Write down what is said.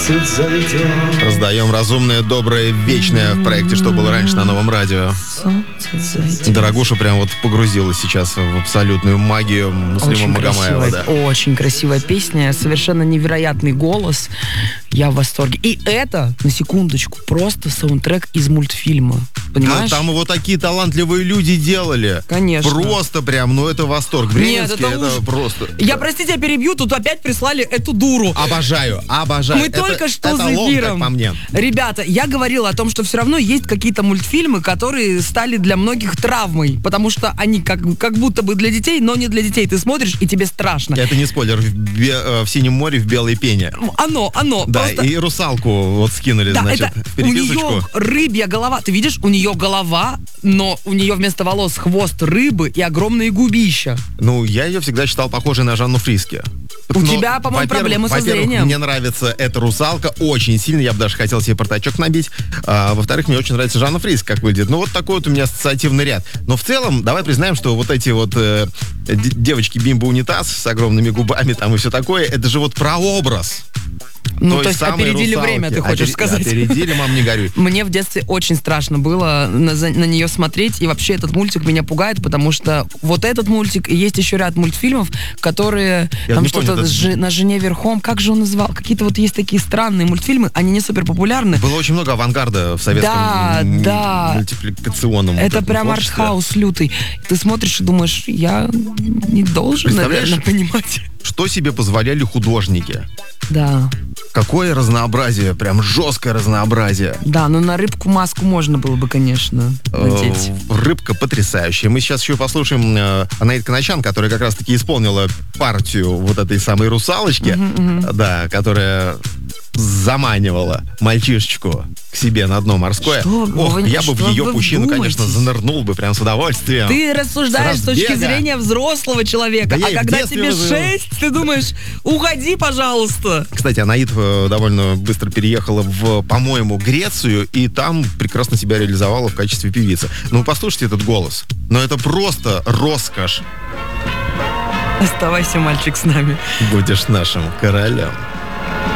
солнце зайдет. Раздаем разумное, доброе, вечное в проекте «Что было раньше» на Новом радио. Дорогуша прям вот погрузилась сейчас в абсолютную магию Муслима Магомаева. Да. Очень красивая песня, совершенно невероятный голос. Я в восторге. И это, на секундочку, просто саундтрек из мультфильма. Понимаешь? Да, там его такие талантливые люди делали. Конечно. Просто прям, ну это восторг. Нет, Бременский, это просто... Я, простите, я перебью, тут опять прислали эту дуру. Обожаю. Мы только что за эфиром. По мне. Ребята, я говорила о том, что все равно есть какие-то мультфильмы, которые стали для многих травмой, потому что они как будто бы для детей, но не для детей. Ты смотришь, и тебе страшно. Это не спойлер. В «Синем море» в белой пене. Оно. Да, просто... и «Русалку» вот скинули, Да, значит, это в переписочку. у нее рыбья голова. Ты видишь, у нее голова, но у нее вместо волос хвост рыбы и огромные губища. Ну, я ее всегда считал похожей на Жанну Фриске. У тебя, по-моему, проблемы со зрением. Мне нравится эта «Русалка» очень сильно. Я бы даже хотел себе портачок набить. Во-вторых, мне очень нравится Жанна Фриск, как выглядит. Ну, вот такой вот у меня ассоциативный ряд. Но в целом, давай признаем, что вот эти вот девочки бимба-унитаз с огромными губами там и все такое, это же вот прообраз. Ну, то есть опередили «Русалки». время, ты хочешь сказать. Опередили, мам, не горюй. Мне в детстве очень страшно было на нее смотреть, и вообще этот мультик меня пугает, потому что вот этот мультик, и есть еще ряд мультфильмов, которые там что-то на жене верхом, как же он называл? Какие-то вот есть такие странные мультфильмы, они не супер популярны. Было очень много авангарда в советском мультипликационном это прям артхаус лютый. Ты смотришь и думаешь, я не должен, наверное, понимать. Что себе позволяли художники? Да. Какое разнообразие, прям жесткое разнообразие. Да, но на рыбку маску можно было бы, конечно, надеть. Рыбка потрясающая. Мы сейчас еще послушаем Анаит Каначан, которая как раз-таки исполнила партию вот этой самой русалочки, да, которая заманивала мальчишечку к себе на дно морское. Я бы в ее пучину, конечно, занырнул бы прям с удовольствием. Ты рассуждаешь с точки зрения взрослого человека, а когда тебе 6, ты думаешь, уходи, пожалуйста. Кстати, Анаит довольно быстро переехала в, по-моему, Грецию, и там прекрасно себя реализовала в качестве певицы. Ну, послушайте этот голос. Но это просто роскошь. Оставайся, мальчик, с нами. Будешь нашим королем.